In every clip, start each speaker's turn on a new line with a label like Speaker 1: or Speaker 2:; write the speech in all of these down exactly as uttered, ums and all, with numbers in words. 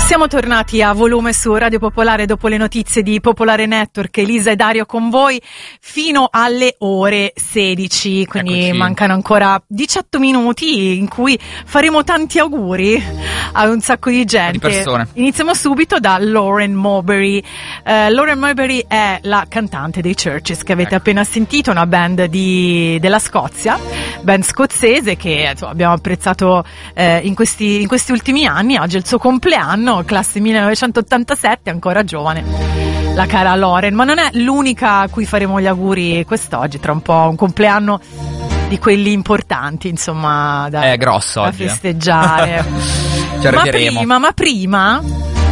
Speaker 1: Siamo tornati a volume su Radio Popolare dopo le notizie di Popolare Network. Elisa e Dario con voi fino alle ore sedici, quindi
Speaker 2: Eccoci.
Speaker 1: Mancano ancora diciotto minuti in cui faremo tanti auguri a un sacco di gente.
Speaker 2: Di persone.
Speaker 1: Iniziamo subito da Lauren Mayberry. Uh, Lauren Mayberry è la cantante dei Churches che avete
Speaker 2: Ecco.
Speaker 1: appena sentito, una band di, della Scozia, band scozzese che insomma, abbiamo apprezzato eh, in, questi, in questi ultimi anni. Oggi è il suo compleanno, classe millenovecentottantasette, ancora giovane la cara Lauren, ma non è l'unica a cui faremo gli auguri quest'oggi. Tra un po' un compleanno di quelli importanti, insomma, da,
Speaker 2: È grosso
Speaker 1: da
Speaker 2: oggi, eh.
Speaker 1: festeggiare.
Speaker 2: Ci
Speaker 1: ma
Speaker 2: arriveremo.
Speaker 1: prima, ma prima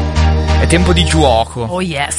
Speaker 2: È tempo di gioco.
Speaker 1: oh yes,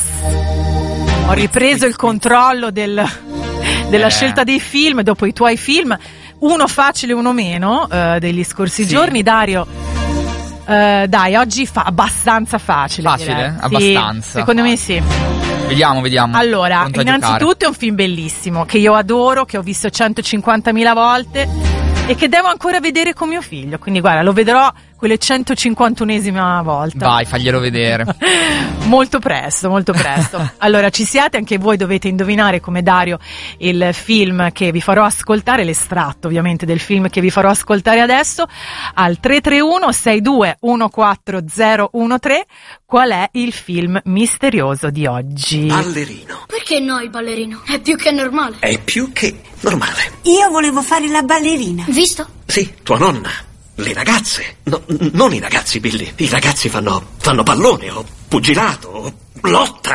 Speaker 1: ho ripreso il controllo del, della
Speaker 2: Eh.
Speaker 1: scelta dei film dopo i tuoi film, uno facile uno meno eh, degli scorsi
Speaker 2: Sì.
Speaker 1: giorni. Dario, Uh, dai, oggi fa abbastanza facile.
Speaker 2: Facile?
Speaker 1: direi. Sì,
Speaker 2: Abbastanza
Speaker 1: secondo me sì.
Speaker 2: Vediamo, vediamo.
Speaker 1: Allora,
Speaker 2: Pronto a
Speaker 1: innanzitutto è un film bellissimo che io adoro, che ho visto centocinquantamila volte e che devo ancora vedere con mio figlio. Quindi guarda, lo vedrò quelle centocinquantunesima volta.
Speaker 2: giocare. Vai, faglielo vedere.
Speaker 1: Molto presto, molto presto. Allora, ci siate, anche voi dovete indovinare come Dario il film che vi farò ascoltare, l'estratto ovviamente del film che vi farò ascoltare adesso, al tre tre uno sei due uno quattro zero uno tre. Qual è il film misterioso di oggi?
Speaker 3: Ballerino.
Speaker 4: Perché no il ballerino? È più che normale.
Speaker 3: È più che normale.
Speaker 5: Io volevo fare la ballerina.
Speaker 4: Visto?
Speaker 3: Sì, tua nonna. Le ragazze. No, non i ragazzi, Billy. I ragazzi fanno, fanno pallone o pugilato o lotta.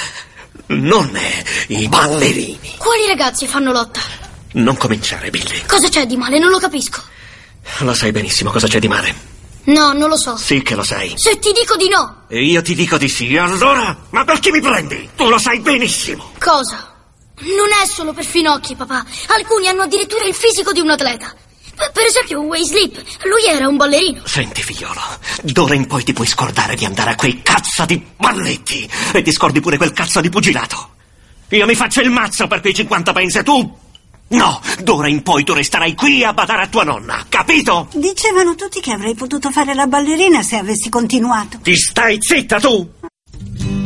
Speaker 3: Non i ballerini.
Speaker 4: Quali ragazzi fanno lotta?
Speaker 3: Non cominciare, Billy.
Speaker 4: Cosa c'è di male? Non lo capisco.
Speaker 3: Lo sai benissimo cosa c'è di male.
Speaker 4: No, non lo so.
Speaker 3: Sì che lo sai.
Speaker 4: Se ti dico di no.
Speaker 3: E io ti dico di sì. Allora? Ma perché mi prendi? Tu lo sai benissimo.
Speaker 4: Cosa? Non è solo per finocchi, papà. Alcuni hanno addirittura il fisico di un atleta. P- per esempio Wesley, lui era un ballerino.
Speaker 3: Senti, figliolo, d'ora in poi ti puoi scordare di andare a quei cazzo di balletti. E ti scordi pure quel cazzo di pugilato. Io mi faccio il mazzo per quei cinquanta pence e tu... No, d'ora in poi tu resterai qui a badare a tua nonna, capito?
Speaker 5: Dicevano tutti che avrei potuto fare la ballerina se avessi continuato.
Speaker 3: Ti stai zitta tu!